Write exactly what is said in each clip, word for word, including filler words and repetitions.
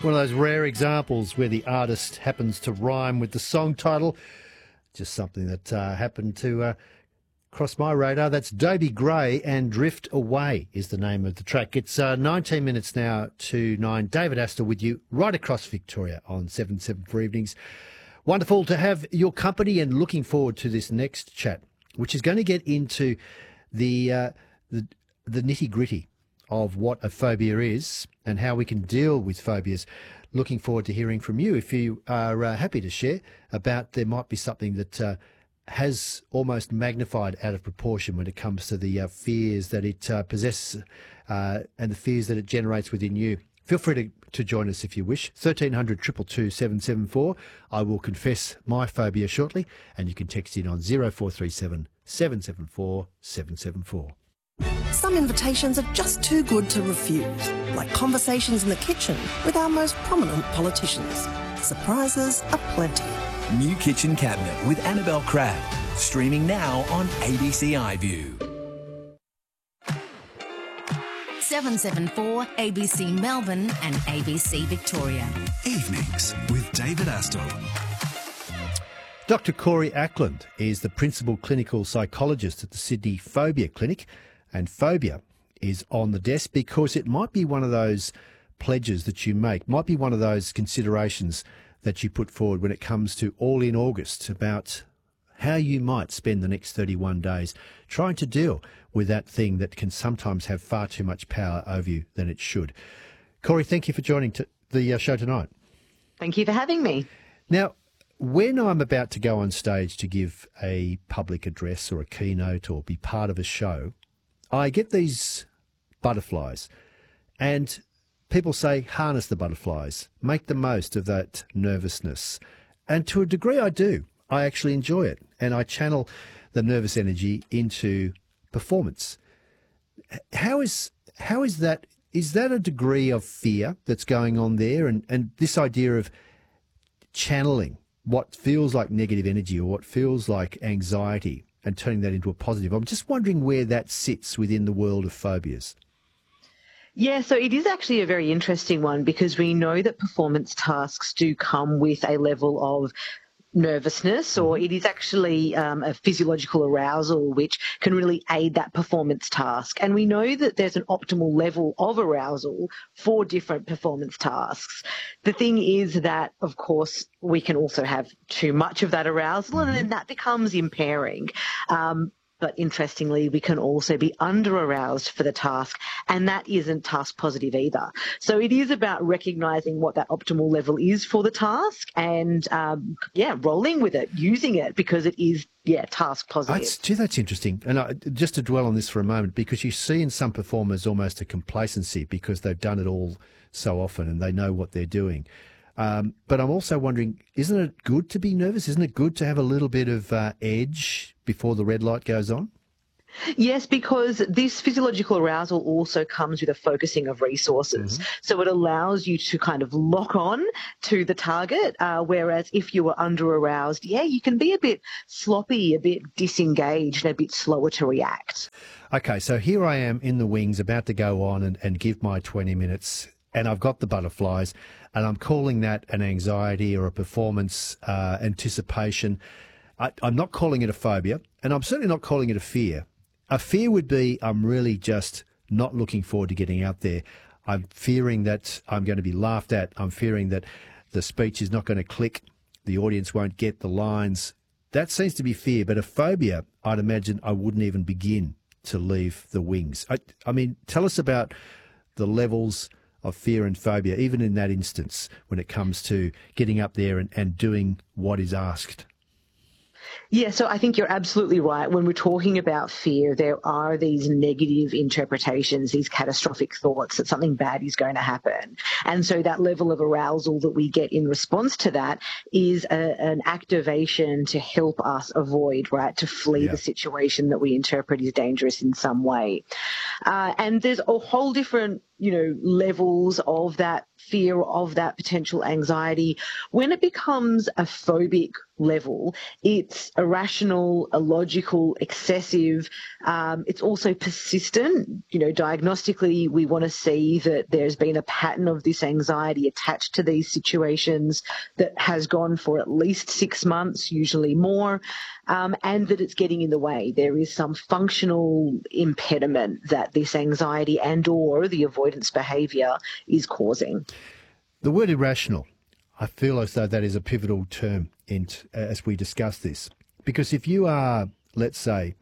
One of those rare examples where the artist happens to rhyme with the song title. Just something that uh, happened to uh, cross my radar. That's Dobie Gray, and Drift Away is the name of the track. It's uh, nineteen minutes now to nine. David Astor with you right across Victoria on seven seven four Evenings. Wonderful to have your company, and looking forward to this next chat, which is going to get into the uh, the, the nitty-gritty of what a phobia is and how we can deal with phobias. Looking forward to hearing from you if you are uh, happy to share about there might be something that uh, has almost magnified out of proportion when it comes to the uh, fears that it uh, possesses uh, and the fears that it generates within you. Feel free to, to join us if you wish. thirteen hundred, two two two, seven seven four. I will confess my phobia shortly, and you can text in on zero four three seven, seven seven four, seven seven four. Some invitations are just too good to refuse, like conversations in the kitchen with our most prominent politicians. Surprises are plenty. New Kitchen Cabinet with Annabelle Crabb, streaming now on A B C iView. seven seven four A B C Melbourne and A B C Victoria. Evenings with David Astor. Doctor Corey Ackland is the Principal Clinical Psychologist at the Sydney Phobia Clinic, and phobia is on the desk because it might be one of those pledges that you make, might be one of those considerations that you put forward when it comes to All in August about how you might spend the next thirty-one days trying to deal with that thing that can sometimes have far too much power over you than it should. Corey, thank you for joining t- the uh, show tonight. Thank you for having me. Now, when I'm about to go on stage to give a public address or a keynote or be part of a show, I get these butterflies, and people say, harness the butterflies, make the most of that nervousness. And to a degree I do. I actually enjoy it, and I channel the nervous energy into performance. How is how is that? Is that a degree of fear that's going on there, and, and this idea of channeling what feels like negative energy or what feels like anxiety and turning that into a positive? I'm just wondering where that sits within the world of phobias. Yeah, so it is actually a very interesting one because we know that performance tasks do come with a level of nervousness, or it is actually um, a physiological arousal which can really aid that performance task. And we know that there's an optimal level of arousal for different performance tasks. The thing is that, of course, we can also have too much of that arousal, and then that becomes impairing. Um, But interestingly, we can also be under-aroused for the task, and that isn't task positive either. So it is about recognising what that optimal level is for the task and, um, yeah, rolling with it, using it because it is, yeah, task positive. That's, gee, that's interesting. And I, just to dwell on this for a moment, because you see in some performers almost a complacency because they've done it all so often and they know what they're doing. Um, but I'm also wondering, isn't it good to be nervous? Isn't it good to have a little bit of uh, edge before the red light goes on? Yes, because this physiological arousal also comes with a focusing of resources. Mm-hmm. So it allows you to kind of lock on to the target, uh, whereas if you were under-aroused, yeah, you can be a bit sloppy, a bit disengaged, and a bit slower to react. Okay, so here I am in the wings about to go on and, and give my twenty minutes, and I've got the butterflies, and I'm calling that an anxiety or a performance uh, anticipation. I, I'm not calling it a phobia, and I'm certainly not calling it a fear. A fear would be I'm really just not looking forward to getting out there. I'm fearing that I'm going to be laughed at. I'm fearing that the speech is not going to click. The audience won't get the lines. That seems to be fear, but a phobia, I'd imagine I wouldn't even begin to leave the wings. I, I mean, tell us about the levels of fear and phobia, even in that instance, when it comes to getting up there and, and doing what is asked. Yeah, so I think you're absolutely right. When we're talking about fear, there are these negative interpretations, these catastrophic thoughts that something bad is going to happen. And so that level of arousal that we get in response to that is a, an activation to help us avoid, right, to flee yeah. the situation that we interpret is dangerous in some way. Uh, and there's a whole different you know, levels of that fear, of that potential anxiety. When it becomes a phobic level, it's irrational, illogical, excessive. Um, it's also persistent. You know, diagnostically, we want to see that there's been a pattern of this anxiety attached to these situations that has gone for at least six months, usually more, um, and that it's getting in the way. There is some functional impediment that this anxiety and or the avoidance behaviour is causing. The word irrational, I feel as though that is a pivotal term in, as we discuss this. Because if you are, let's say,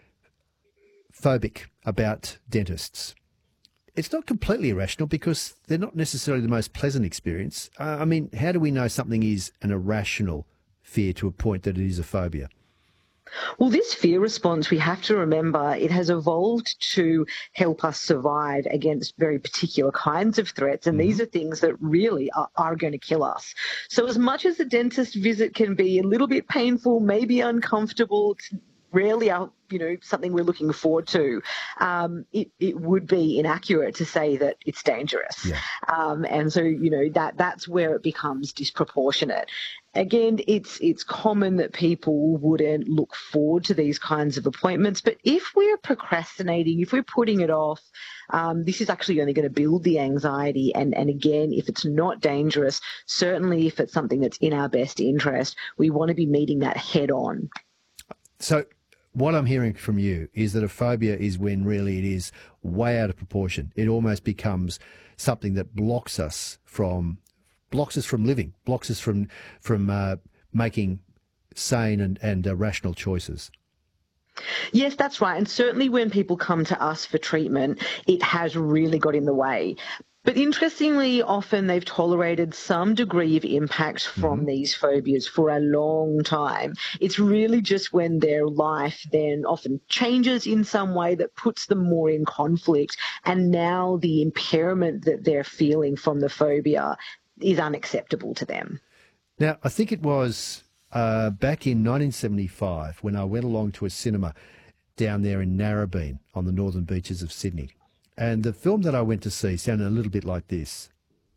phobic about dentists, it's not completely irrational because they're not necessarily the most pleasant experience. Uh, I mean, how do we know something is an irrational fear to a point that it is a phobia? Well, this fear response, we have to remember, it has evolved to help us survive against very particular kinds of threats. And mm-hmm. these are things that really are, are going to kill us. So as much as a dentist visit can be a little bit painful, maybe uncomfortable, it's rarely our, you know, something we're looking forward to, um, it, it would be inaccurate to say that it's dangerous. Yeah. Um, and so, you know, that that's where it becomes disproportionate. Again, it's it's common that people wouldn't look forward to these kinds of appointments. But if we're procrastinating, if we're putting it off, um, this is actually only going to build the anxiety. And, and again, if it's not dangerous, certainly if it's something that's in our best interest, we want to be meeting that head on. So what I'm hearing from you is that a phobia is when really it is way out of proportion. It almost becomes something that blocks us from blocks us from living, blocks us from from uh, making sane and, and uh, rational choices. Yes, that's right. And certainly when people come to us for treatment, it has really got in the way. But interestingly, often they've tolerated some degree of impact from mm-hmm. these phobias for a long time. It's really just when their life then often changes in some way that puts them more in conflict, and now the impairment that they're feeling from the phobia is unacceptable to them. Now, I think it was uh, back in nineteen seventy-five when I went along to a cinema down there in Narrabeen on the northern beaches of Sydney. And the film that I went to see sounded a little bit like this.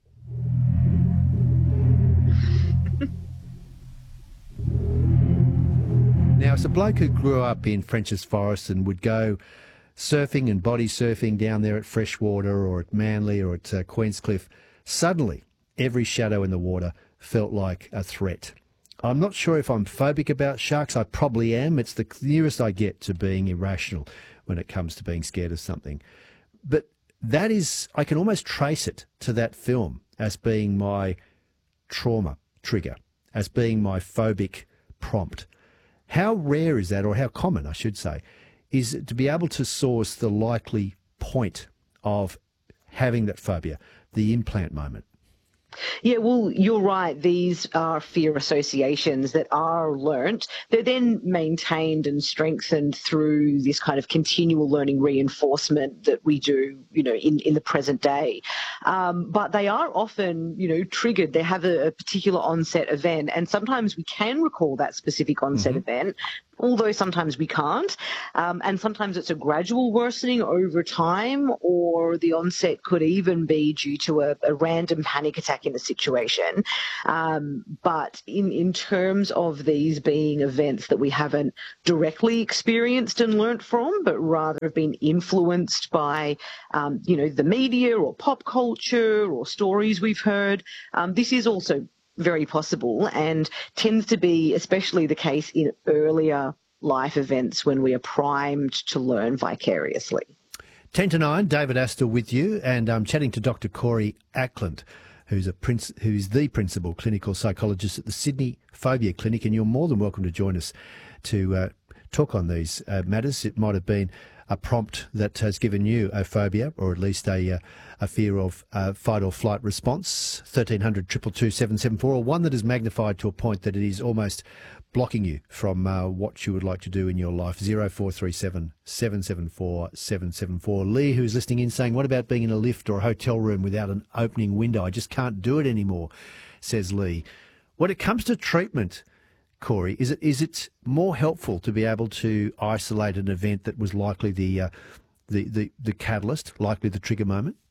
Now, it's a bloke who grew up in Frenchs Forest and would go surfing and body surfing down there at Freshwater or at Manly or at uh, Queenscliff. Suddenly, every shadow in the water felt like a threat. I'm not sure if I'm phobic about sharks. I probably am. It's the nearest I get to being irrational when it comes to being scared of something. But that is, I can almost trace it to that film as being my trauma trigger, as being my phobic prompt. How rare is that, or how common, I should say, is to be able to source the likely point of having that phobia, the implant moment? Yeah, well, you're right. These are fear associations that are learnt. They're then maintained and strengthened through this kind of continual learning reinforcement that we do, you know, in, in the present day. Um, but they are often, you know, triggered. They have a, a particular onset event, and sometimes we can recall that specific onset mm-hmm. event, although sometimes we can't. Um, and sometimes it's a gradual worsening over time, or the onset could even be due to a, a random panic attack in a situation. Um, but in, in terms of these being events that we haven't directly experienced and learnt from, but rather have been influenced by, um, you know, the media or pop culture or stories we've heard, um, this is also very possible and tends to be especially the case in earlier life events when we are primed to learn vicariously. ten to nine, David Astor with you, and I'm chatting to Doctor Corey Ackland, who's a princ- who's the principal clinical psychologist at the Sydney Phobia Clinic, and you're more than welcome to join us to uh, talk on these uh, matters. It might have been a prompt that has given you a phobia, or at least a uh, a fear of uh, fight or flight response. thirteen hundred, two two two, seven seven four, or one that is magnified to a point that it is almost blocking you from uh, what you would like to do in your life. zero four three seven, seven seven four, seven seven four. Lee, who's listening in, saying, what about being in a lift or a hotel room without an opening window? I just can't do it anymore, says Lee. When it comes to treatment, Corey, is it is it more helpful to be able to isolate an event that was likely the uh, the, the the catalyst, likely the trigger moment?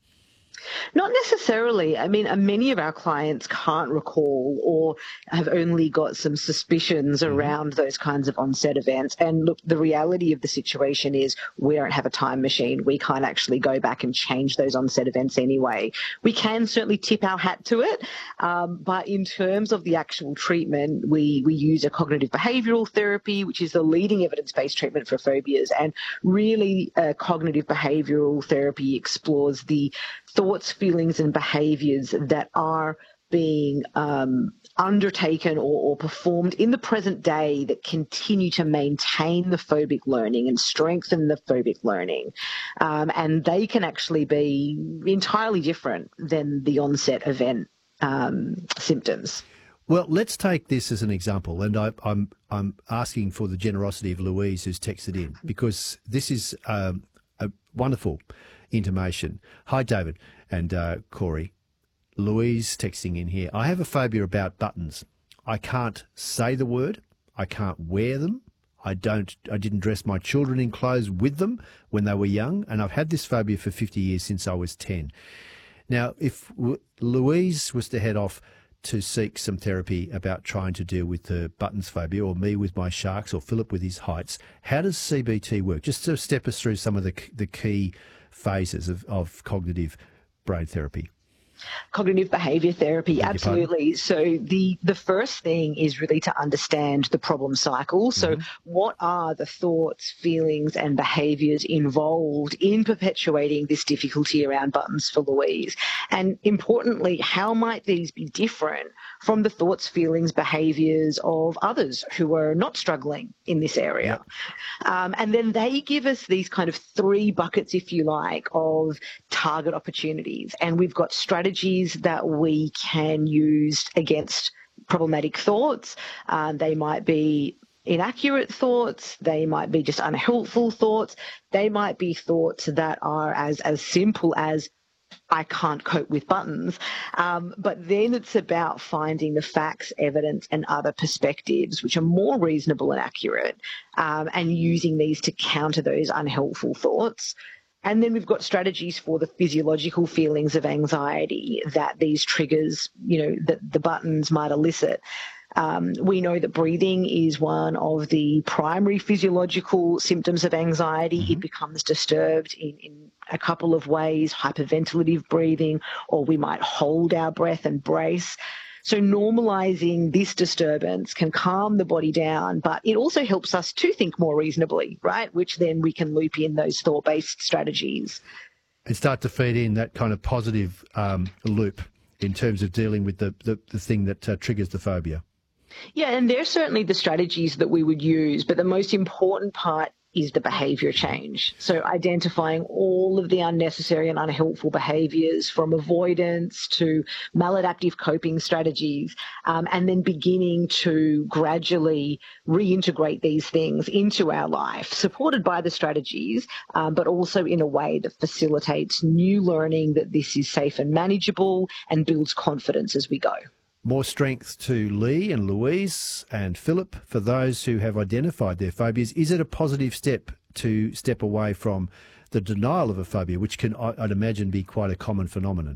Not necessarily. I mean, uh, many of our clients can't recall or have only got some suspicions Mm-hmm. around those kinds of onset events. And look, the reality of the situation is we don't have a time machine. We can't actually go back and change those onset events anyway. We can certainly tip our hat to it. Um, but in terms of the actual treatment, we, we use a cognitive behavioral therapy, which is the leading evidence-based treatment for phobias. And really, uh, cognitive behavioral therapy explores the thoughts, feelings, and behaviors that are being um, undertaken or, or performed in the present day that continue to maintain the phobic learning and strengthen the phobic learning. Um, and they can actually be entirely different than the onset event um, symptoms. Well, let's take this as an example, and I, I'm I'm asking for the generosity of Louise, who's texted in, because this is um, a wonderful intimation. Hi, David and uh, Corey. Louise texting in here. I have a phobia about buttons. I can't say the word. I can't wear them. I don't. I didn't dress my children in clothes with them when they were young, and I've had this phobia for fifty years since I was ten. Now, if w- Louise was to head off to seek some therapy about trying to deal with the buttons phobia, or me with my sharks, or Philip with his heights, how does C B T work? Just to step us through some of the the key phases of, of cognitive brain therapy. Cognitive behavior therapy, Beg your absolutely. So the, the first thing is really to understand the problem cycle. So Mm-hmm. what are the thoughts, feelings, and behaviors involved in perpetuating this difficulty around buttons for Louise? And importantly, how might these be different from the thoughts, feelings, behaviors of others who are not struggling in this area? Yep. Um, and then they give us these kind of three buckets, if you like, of target opportunities. And we've got strategies that we can use against problematic thoughts. Um, they might be inaccurate thoughts. They might be just unhelpful thoughts. They might be thoughts that are as, as simple as, I can't cope with buttons. Um, but then it's about finding the facts, evidence, and other perspectives which are more reasonable and accurate, um, and using these to counter those unhelpful thoughts. And then we've got strategies for the physiological feelings of anxiety that these triggers, you know, that the buttons might elicit. Um, we know that breathing is one of the primary physiological symptoms of anxiety. Mm-hmm. It becomes disturbed in, in a couple of ways, hyperventilative breathing, or we might hold our breath and brace. So normalizing this disturbance can calm the body down, but it also helps us to think more reasonably, right? Which then we can loop in those thought-based strategies. And start to feed in that kind of positive um, loop in terms of dealing with the, the, the thing that uh, triggers the phobia. Yeah, and they're certainly the strategies that we would use, but the most important part is the behavior change. So identifying all of the unnecessary and unhelpful behaviors, from avoidance to maladaptive coping strategies, um, and then beginning to gradually reintegrate these things into our life, supported by the strategies, um, but also in a way that facilitates new learning, that this is safe and manageable, and builds confidence as we go. More strength to Lee and Louise and Philip for those who have identified their phobias. Is it a positive step to step away from the denial of a phobia, which can, I'd imagine, be quite a common phenomenon?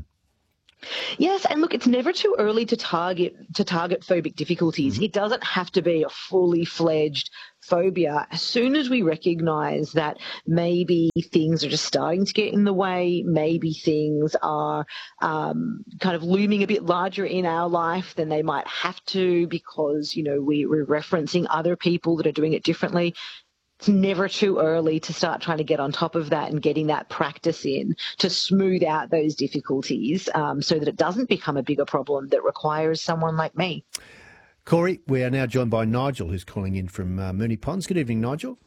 Yes, and look, it's never too early to target to target phobic difficulties. Mm-hmm. It doesn't have to be a fully fledged phobia. As soon as we recognize that maybe things are just starting to get in the way, maybe things are um, kind of looming a bit larger in our life than they might have to, because, you know, we, we're referencing other people that are doing it differently. It's never too early to start trying to get on top of that and getting that practice in to smooth out those difficulties, um, so that it doesn't become a bigger problem that requires someone like me. Corey, we are now joined by Nigel, who's calling in from uh, Moonee Ponds. Good evening, Nigel.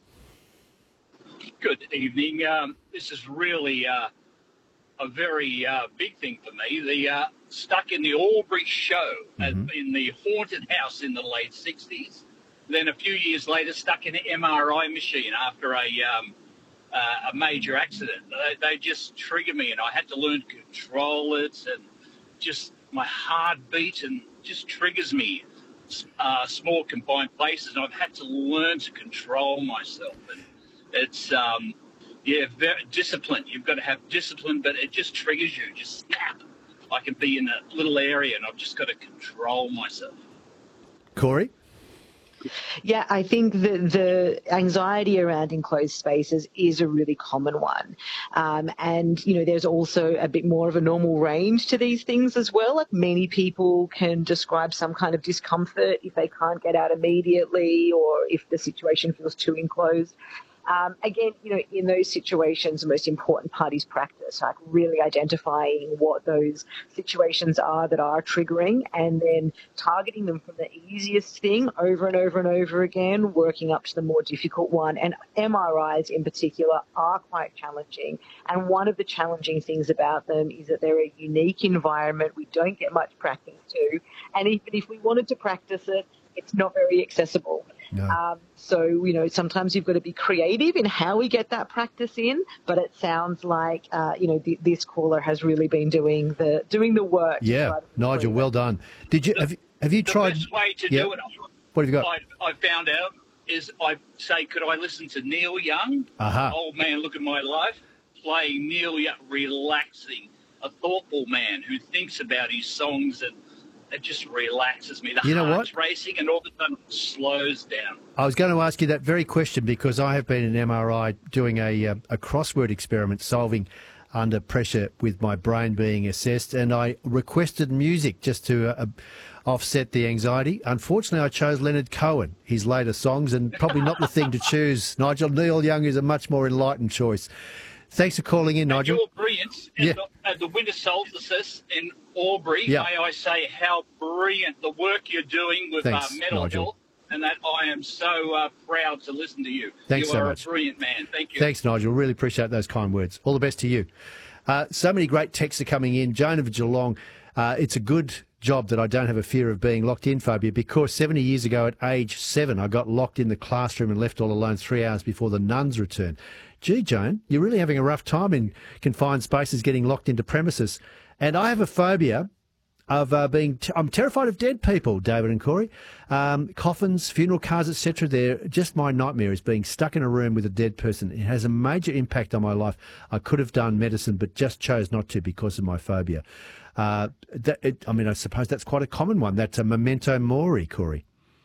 Good evening. Um, this is really uh, a very uh, big thing for me. The uh, stuck in the Albury show, mm-hmm. at, in the haunted house in the late sixties. Then a few years later, stuck in an M R I machine after a um, uh, a major accident. They, they just trigger me, and I had to learn to control it, and just my heartbeat, and just triggers me. Uh, small confined places, and I've had to learn to control myself. And it's um, Yeah, very discipline. You've got to have discipline, but it just triggers you. Just snap. I can be in a little area and I've just got to control myself. Corey? Yeah, I think the, the anxiety around enclosed spaces is a really common one. Um, and, you know, there's also a bit more of a normal range to these things as well. Like many people can describe some kind of discomfort if they can't get out immediately or if the situation feels too enclosed. Um, again, you know, in those situations, the most important part is practice, like really identifying what those situations are that are triggering and then targeting them from the easiest thing over and over and over again, working up to the more difficult one. And M R Is in particular are quite challenging. And one of the challenging things about them is that they're a unique environment we don't get much practice to. And even if we wanted to practice it, it's not very accessible. No. Um, so, you know, sometimes you've got to be creative in how we get that practice in, but it sounds like, uh, you know, th- this caller has really been doing the doing the work. Yeah, Nigel, well done. Did you have, have you The tried? best way to yeah. do it, What have you got? I, I found out, is I say, could I listen to Neil Young? Aha. Old man, look at my life. Playing Neil Young, relaxing, a thoughtful man who thinks about his songs and it just relaxes me. The You know heart's what? racing and all of a sudden it slows down. I was going to ask you that very question because I have been in M R I doing a, uh, a crossword experiment solving under pressure with my brain being assessed, and I requested music just to uh, offset the anxiety. Unfortunately, I chose Leonard Cohen, his later songs, and probably not the thing to choose. Nigel, Neil Young is a much more enlightened choice. Thanks for calling in, Nigel. And your brilliance Yeah. at, the, at the winter solstice in Albury, Yeah. may I say how brilliant the work you're doing with Thanks, uh, mental Nigel. health, and that I am so uh, proud to listen to you. Thanks you so are much. a brilliant man. Thank you. Thanks, Nigel. Really appreciate those kind words. All the best to you. Uh, so many great texts are coming in. Joan of Geelong, uh, it's a good job that I don't have a fear of being locked in phobia because seventy years ago at age seven, I got locked in the classroom and left all alone three hours before the nuns returned. Gee, Joan, you're really having a rough time in confined spaces, getting locked into premises. And I have a phobia of uh, being, t- I'm terrified of dead people, David and Corey. Um, coffins, funeral cars, et cetera. They're just my nightmare is being stuck in a room with a dead person. It has a major impact on my life. I could have done medicine, but just chose not to because of my phobia. Uh, that, it, I mean, I suppose that's quite a common one. That's a memento mori, Corey.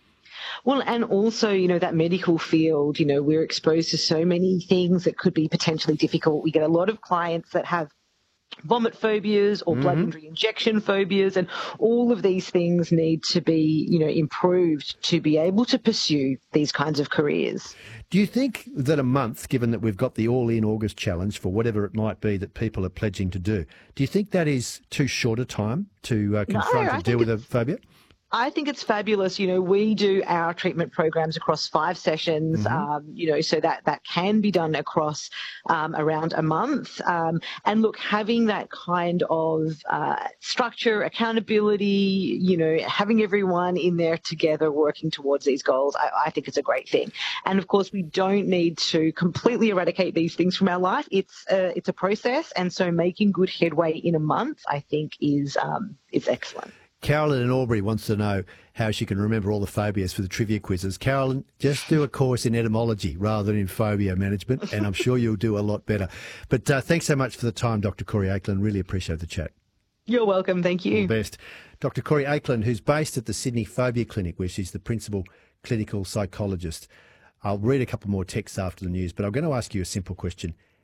Well, and also, you know, that medical field, you know, we're exposed to so many things that could be potentially difficult. We get a lot of clients that have vomit phobias or blood injury injection phobias, and all of these things need to be, you know, improved to be able to pursue these kinds of careers. Do you think that a month, given that we've got the All In August challenge for whatever it might be that people are pledging to do, do you think that is too short a time to uh, confront I and deal think with a phobia? I think it's fabulous. You know, we do our treatment programs across five sessions, Mm-hmm. um, you know, so that, that can be done across um, around a month. Um, and look, having that kind of uh, structure, accountability, you know, having everyone in there together working towards these goals, I, I think it's a great thing. And of course, we don't need to completely eradicate these things from our life. It's a, it's a process. And so making good headway in a month, I think, is um, is excellent. Carolyn in Albury wants to know how she can remember all the phobias for the trivia quizzes. Carolyn, just do a course in etymology rather than in phobia management, and I'm sure you'll do a lot better. But uh, thanks so much for the time, Doctor Corey Aiklin. Really appreciate the chat. You're welcome. Thank you. All the best. Doctor Corey Aiklin, who's based at the Sydney Phobia Clinic, where she's the principal clinical psychologist. I'll read a couple more texts after the news, but I'm going to ask you a simple question.